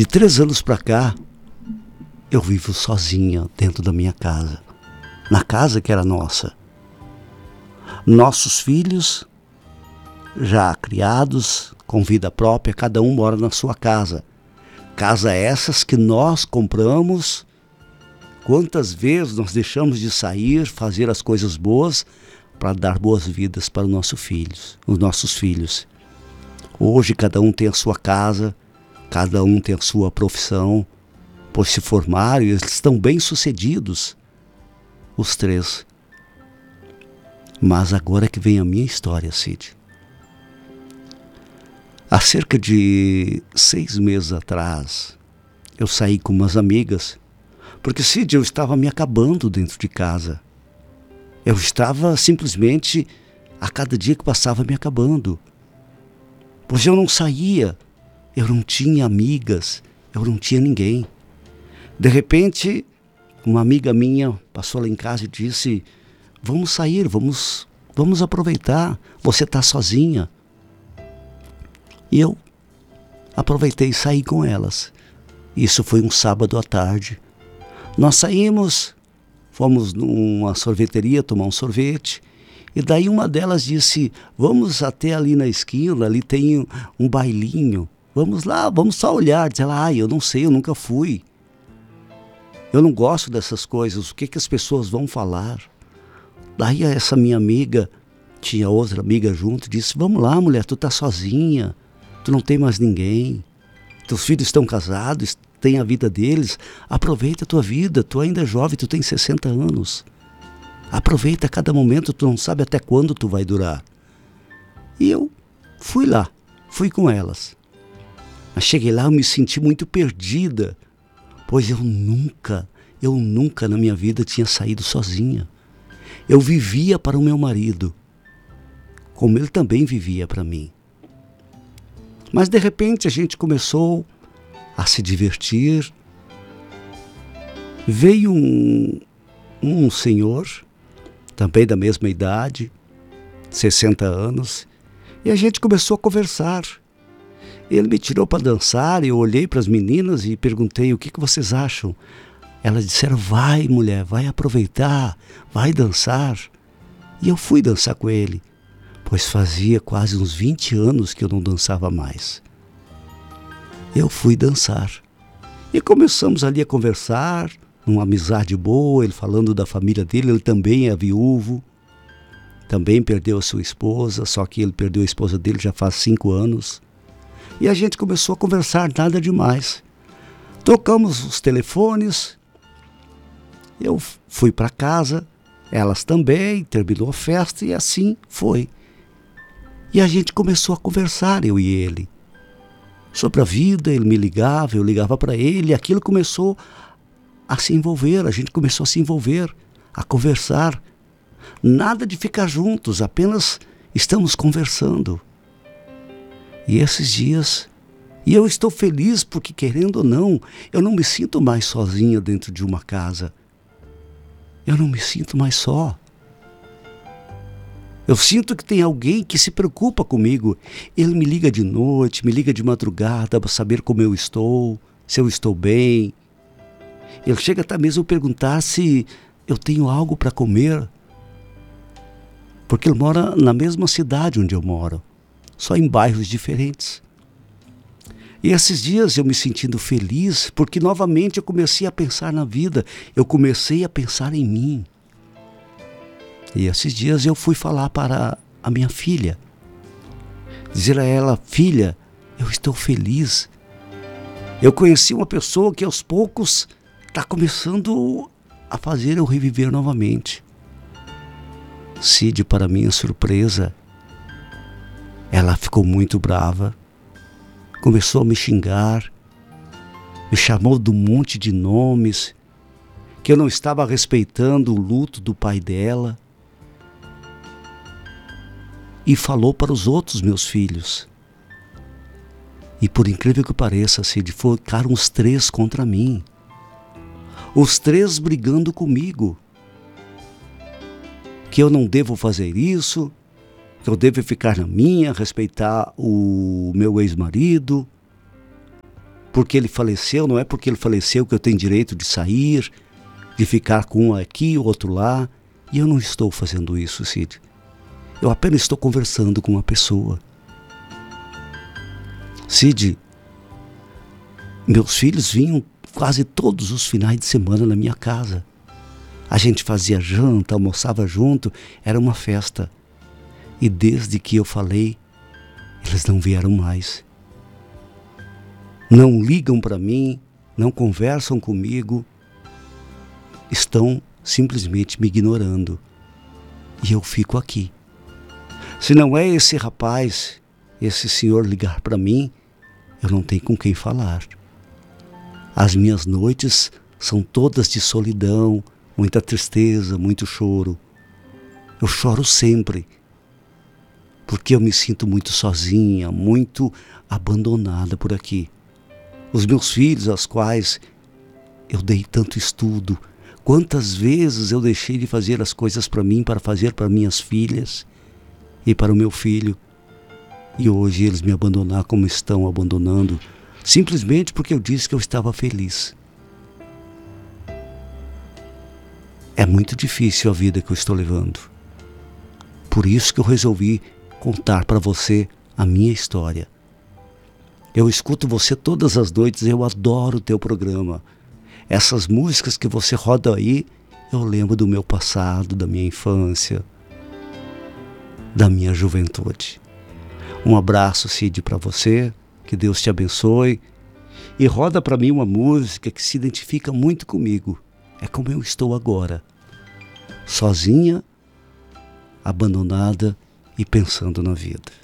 De 3 anos para cá, eu vivo sozinha dentro da minha casa. Na casa que era nossa. Nossos filhos, já criados, com vida própria, cada um mora na sua casa. Casa essas que nós compramos. Quantas vezes nós deixamos de sair, fazer as coisas boas para dar boas-vidas para os nossos filhos. Hoje cada um tem a sua casa, cada um tem a sua profissão, pois se formaram e eles estão bem-sucedidos, os 3. Mas agora que vem a minha história, Cid. Há cerca de 6 meses atrás, eu saí com umas amigas, porque, Cid, eu estava me acabando dentro de casa. Eu estava simplesmente, a cada dia que passava, me acabando. Pois eu não saía, eu não tinha amigas, eu não tinha ninguém. De repente, uma amiga minha passou lá em casa e disse: vamos sair, vamos aproveitar, você está sozinha. E eu aproveitei e saí com elas. Isso foi um sábado à tarde. Nós saímos, fomos numa sorveteria tomar um sorvete, e daí uma delas disse: vamos até ali na esquina, ali tem um bailinho, vamos lá, vamos só olhar. Diz ela: eu não sei, eu nunca fui. Eu não gosto dessas coisas, o que as pessoas vão falar? Daí essa minha amiga, tinha outra amiga junto, disse: vamos lá, mulher, tu tá sozinha, tu não tem mais ninguém, teus filhos estão casados, tem a vida deles, aproveita a tua vida, tu ainda é jovem, tu tem 60 anos. Aproveita cada momento, tu não sabe até quando tu vai durar. E eu fui lá, fui com elas. Mas cheguei lá, eu me senti muito perdida, pois eu nunca na minha vida tinha saído sozinha. Eu vivia para o meu marido, como ele também vivia para mim. Mas de repente a gente começou a se divertir. Veio um senhor, também da mesma idade, 60 anos, e a gente começou a conversar. Ele me tirou para dançar, eu olhei para as meninas e perguntei: o que vocês acham? Elas disseram: vai, mulher, vai aproveitar, vai dançar. E eu fui dançar com ele, pois fazia quase uns 20 anos que eu não dançava mais. Eu fui dançar. E começamos ali a conversar, uma amizade boa, ele falando da família dele, ele também é viúvo, também perdeu a sua esposa, só que ele perdeu a esposa dele já faz 5 anos. E a gente começou a conversar, nada demais. Trocamos os telefones, eu fui para casa, elas também, terminou a festa e assim foi. E a gente começou a conversar, eu e ele, sobre a vida. Ele me ligava, eu ligava para ele, e aquilo começou a se envolver, a gente começou a se envolver, a conversar. Nada de ficar juntos, apenas estamos conversando. E esses dias, e eu estou feliz porque, querendo ou não, eu não me sinto mais sozinha dentro de uma casa. Eu não me sinto mais só. Eu sinto que tem alguém que se preocupa comigo. Ele me liga de noite, me liga de madrugada para saber como eu estou, se eu estou bem. Ele chega até mesmo a perguntar se eu tenho algo para comer, porque ele mora na mesma cidade onde eu moro, só em bairros diferentes. E esses dias eu me sentindo feliz, porque novamente eu comecei a pensar na vida, eu comecei a pensar em mim. E esses dias eu fui falar para a minha filha, dizer a ela: filha, eu estou feliz. Eu conheci uma pessoa que aos poucos está começando a fazer eu reviver novamente. Cid, para minha surpresa, ela ficou muito brava, começou a me xingar, me chamou de um monte de nomes, que eu não estava respeitando o luto do pai dela, e falou para os outros meus filhos. E por incrível que pareça, Cid, ficaram os 3 contra mim. Os 3 brigando comigo. Que eu não devo fazer isso, que eu devo ficar na minha, respeitar o meu ex-marido. porque ele faleceu, não é porque ele faleceu que eu tenho direito de sair, de ficar com um aqui, o outro lá. E eu não estou fazendo isso, Cid. Eu apenas estou conversando com uma pessoa. Cid, meus filhos vinham quase todos os finais de semana na minha casa. A gente fazia janta, almoçava junto, era uma festa. E desde que eu falei, eles não vieram mais. Não ligam para mim, não conversam comigo, estão simplesmente me ignorando. E eu fico aqui. Se não é esse rapaz, esse senhor ligar para mim, eu não tenho com quem falar. As minhas noites são todas de solidão, muita tristeza, muito choro. Eu choro sempre, porque eu me sinto muito sozinha, muito abandonada por aqui. Os meus filhos, aos quais eu dei tanto estudo, quantas vezes eu deixei de fazer as coisas para mim, para fazer para minhas filhas e para o meu filho. E hoje eles me abandonaram como estão abandonando, simplesmente porque eu disse que eu estava feliz. É muito difícil a vida que eu estou levando. Por isso que eu resolvi contar para você a minha história. Eu escuto você todas as noites, eu adoro o teu programa. Essas músicas que você roda aí, eu lembro do meu passado, da minha infância, da minha juventude. Um abraço, Cid, para você, que Deus te abençoe. E roda para mim uma música que se identifica muito comigo. É como eu estou agora, sozinha, abandonada e pensando na vida.